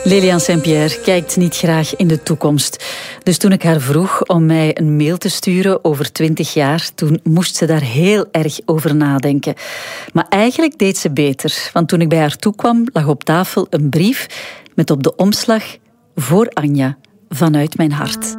Liliane Saint-Pierre kijkt niet graag in de toekomst. Dus toen ik haar vroeg om mij een mail te sturen over 20 jaar, toen moest ze daar heel erg over nadenken. Maar eigenlijk deed ze beter, want toen ik bij haar toekwam, lag op tafel een brief met op de omslag: voor Anja, vanuit mijn hart.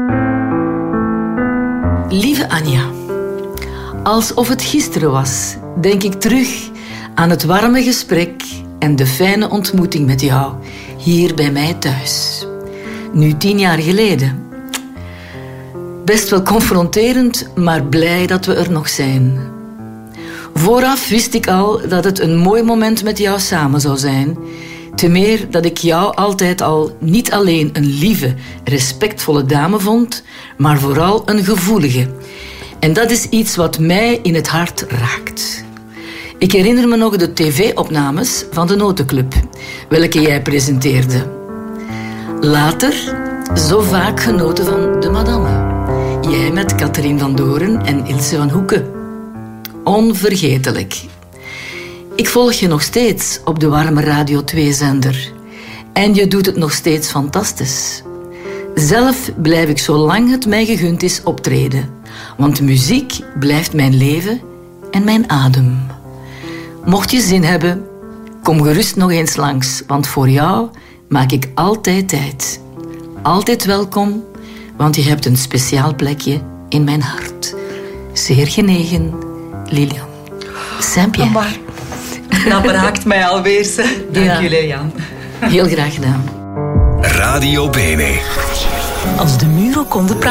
Lieve Anja, alsof het gisteren was, denk ik terug aan het warme gesprek en de fijne ontmoeting met jou hier bij mij thuis. Nu 10 jaar geleden. Best wel confronterend, maar blij dat we er nog zijn. Vooraf wist ik al dat het een mooi moment met jou samen zou zijn. Te meer dat ik jou altijd al niet alleen een lieve, respectvolle dame vond, maar vooral een gevoelige. En dat is iets wat mij in het hart raakt. Ik herinner me nog de tv-opnames van de Notenclub, welke jij presenteerde. Later, zo vaak genoten van de Madame. Jij met Catherine van Doren en Ilse van Hoeken. Onvergetelijk. Ik volg je nog steeds op de warme Radio 2-zender. En je doet het nog steeds fantastisch. Zelf blijf ik zolang het mij gegund is optreden. Want muziek blijft mijn leven en mijn adem. Mocht je zin hebben, kom gerust nog eens langs. Want voor jou maak ik altijd tijd. Altijd welkom, want je hebt een speciaal plekje in mijn hart. Zeer genegen, Liliane Saint-Pierre. Dat raakt mij alweer. Dank jullie, Jan. Heel graag gedaan. Radio Bene. Als de muren konden praten.